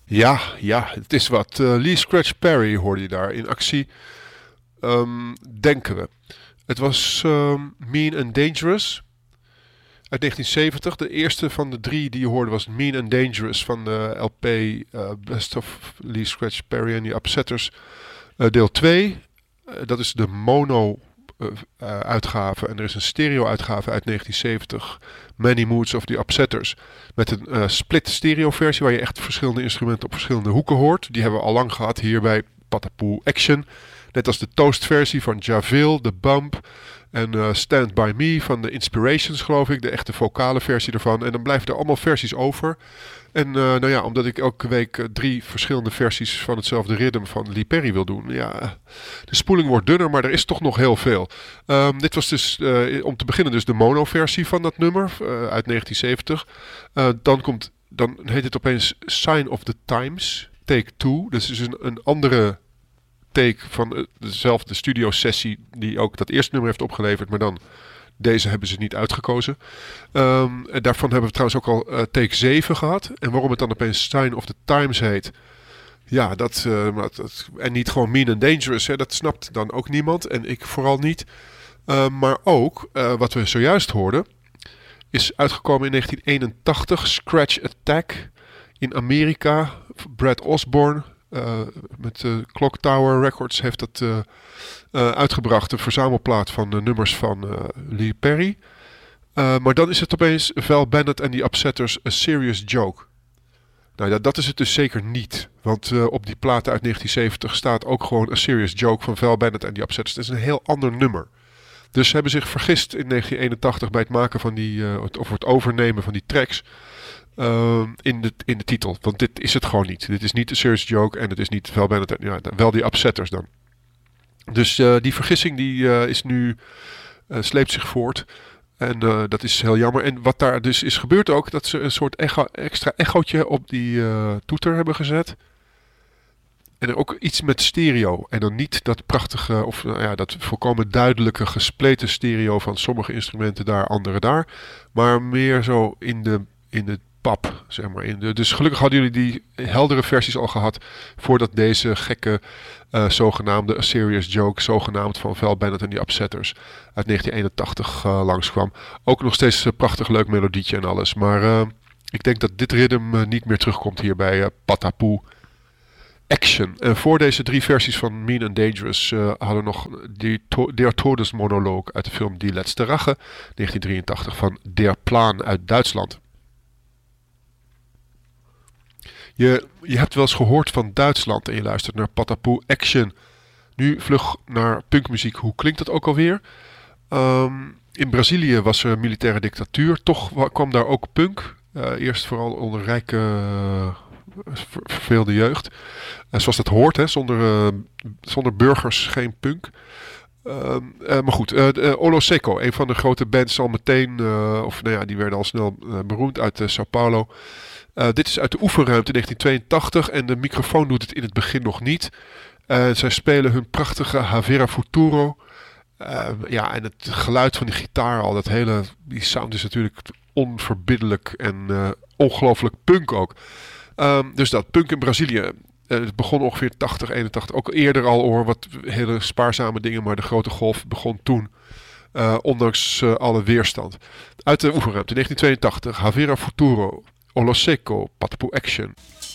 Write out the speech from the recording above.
Ja, het is wat. Lee Scratch Perry hoorde je daar in actie. Denken we. Het was Mean and Dangerous uit 1970. De eerste van de drie die je hoorde was Mean and Dangerous van de LP Best of Lee Scratch Perry and the Upsetters. Deel 2. Dat is de mono uitgave. En er is een stereo uitgave uit 1970. Many Moods of the Upsetters. Met een split stereo versie waar je echt verschillende instrumenten op verschillende hoeken hoort. Die hebben we al lang gehad hier bij Patapoe Action. Net als de Toast versie van Javille, de Bump en Stand By Me van de Inspirations geloof ik. De echte vocale versie ervan. En dan blijven er allemaal versies over. En omdat ik elke week 3 verschillende versies van hetzelfde ritme van Lee Perry wil doen. Ja, de spoeling wordt dunner, maar er is toch nog heel veel. Dit was dus om te beginnen dus de mono-versie van dat nummer uit 1970. Dan heet het opeens Sign of the Times, take 2. Dus is een andere take van dezelfde studiosessie die ook dat eerste nummer heeft opgeleverd, maar dan deze hebben ze niet uitgekozen. En daarvan hebben we trouwens ook al take 7 gehad. En waarom het dan opeens Sign of the Times heet, ja, en niet gewoon Mean and Dangerous, hè, dat snapt dan ook niemand. En ik vooral niet. Maar ook, wat we zojuist hoorden, is uitgekomen in 1981, Scratch Attack in Amerika. Brad Osborne met Clock Tower Records heeft dat uitgebracht. Een verzamelplaat van de nummers van Lee Perry. Maar dan is het opeens Val Bennett en die Upsetters A Serious Joke. Nou ja, dat is het dus zeker niet. Want op die platen uit 1970 staat ook gewoon A Serious Joke van Val Bennett en die Upsetters. Dat is een heel ander nummer. Dus ze hebben zich vergist in 1981 bij het maken van of het overnemen van die tracks in de titel. Want dit is het gewoon niet. Dit is niet A Serious Joke en het is niet Val Bennett en wel die Upsetters dan. Dus die vergissing die is nu sleept zich voort. En dat is heel jammer. En wat daar dus is gebeurd ook, dat ze een soort extra echootje op die toeter hebben gezet. En ook iets met stereo. En dan niet dat prachtige, of dat volkomen duidelijke gespleten stereo van sommige instrumenten daar, andere daar. Maar meer zo in de pap, zeg maar. Dus gelukkig hadden jullie die heldere versies al gehad voordat deze gekke zogenaamde A Serious Joke, zogenaamd van Val Bennett en die Upsetters uit 1981 langskwam. Ook nog steeds een prachtig leuk melodietje en alles. Maar ik denk dat dit ritme niet meer terugkomt hier bij Patapoe Action. En voor deze 3 versies van Mean and Dangerous hadden we nog Der Todesmonolog uit de film Die Letzte Rache 1983 van Der Plan uit Duitsland. Je hebt wel eens gehoord van Duitsland en je luistert naar Patapoe Action. Nu vlug naar punkmuziek. Hoe klinkt dat ook alweer? In Brazilië was er militaire dictatuur. Toch kwam daar ook punk. Eerst vooral onder rijke, verveelde jeugd. Zoals dat hoort, hè? Zonder burgers geen punk. Maar goed, Olo Seco, een van de grote bands al meteen, die werden al snel beroemd uit Sao Paulo. Dit is uit de oefenruimte 1982 en de microfoon doet het in het begin nog niet. Zij spelen hun prachtige Havera Futuro. En het geluid van die gitaar al, die sound is natuurlijk onverbiddelijk en ongelooflijk punk ook. Dus dat, punk in Brazilië. Het begon ongeveer 80, 81. Ook eerder al hoor, wat hele spaarzame dingen, maar de grote golf begon toen. Ondanks alle weerstand. Uit de oefenruimte 1982, Havera Futuro, Olo Seco, Patapoe Action.